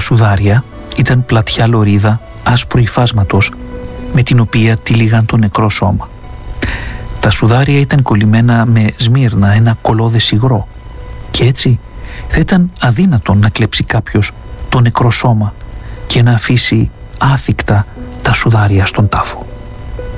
σουδάρια ήταν πλατιά λωρίδα άσπρου υφάσματος με την οποία τυλίγαν το νεκρό σώμα. Τα σουδάρια ήταν κολλημένα με σμύρνα, ένα κολώδες υγρό, και έτσι θα ήταν αδύνατον να κλέψει κάποιος το νεκρό σώμα και να αφήσει άθικτα τα σουδάρια στον τάφο.